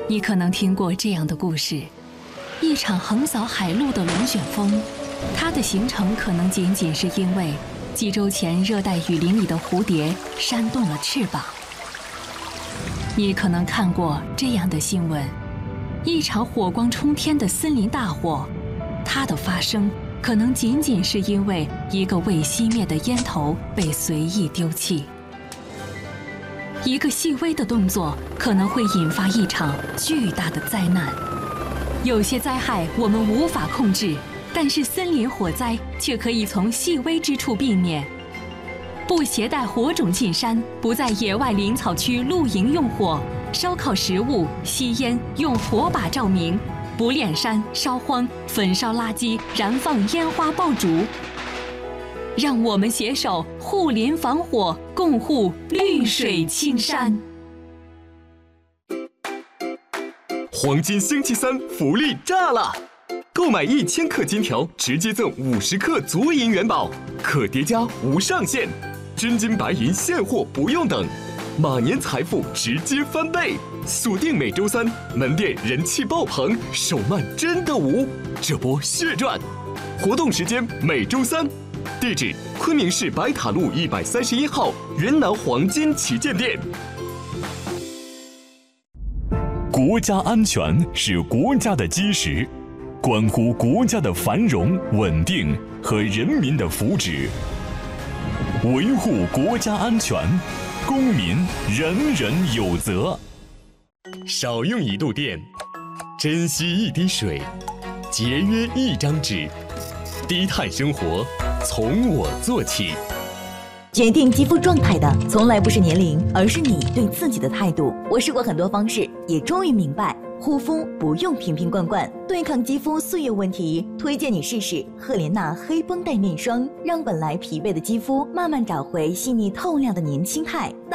你可能听过这样的故事：一场横扫海陆的龙卷风，它的形成可能仅仅是因为几周前热带雨林里的蝴蝶扇动了翅膀。你可能看过这样的新闻：一场火光冲天的森林大火，它的发生可能仅仅是因为一个未熄灭的烟头被随意丢弃。一个细微的动作可能会引发一场巨大的灾难。有些灾害我们无法控制，但是森林火灾却可以从细微之处避免。不携带火种进山，不在野外林草区露营用火，烧烤食物、吸烟用火把照明，不炼山、烧荒、焚烧垃圾、燃放烟花爆竹。让我们携手护林防火，共护绿水青山。 黄金星期三福利炸了！购买1000克金条，直接赠50克足银元宝，可叠加无上限，真金白银现货不用等，马年财富直接翻倍！锁定每周三，门店人气爆棚，手慢真的无，这波血赚！活动时间每周三，地址：昆明市白塔路131号元南黄金旗舰店。 国家安全是国家的基石，关乎国家的繁荣稳定和人民的福祉。维护国家安全，公民人人有责。 少用1度电，珍惜1滴水，节约1张纸，低碳生活从我做起。 决定肌肤状态的从来不是年龄，而是你对自己的态度。我试过很多方式，也终于明白，护肤不用瓶瓶罐罐，对抗肌肤岁月问题，推荐你试试赫莲娜黑绷带面霜，让本来疲惫的肌肤慢慢找回细腻透亮的年轻态。